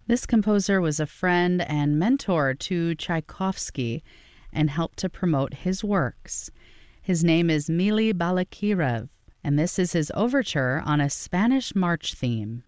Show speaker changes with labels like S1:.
S1: This composer was a friend and mentor to Tchaikovsky and helped to promote his works. His name is Mily Balakirev, and this is his overture on a Spanish march theme.